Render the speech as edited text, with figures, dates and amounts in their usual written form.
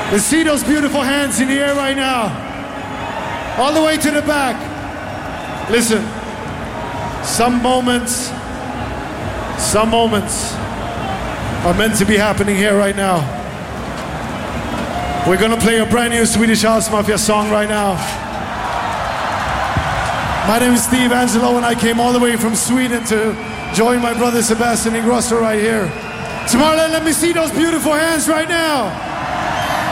Let's see those beautiful hands in the air right now. All the way to the back. Listen, some moments are meant to be happening here right now. We're gonna play a brand new Swedish House Mafia song right now. My name is Steve Angelo and I came all the way from Sweden to join my brother Sebastian Ingrosso right here. Tomorrow, let me see those beautiful hands right now.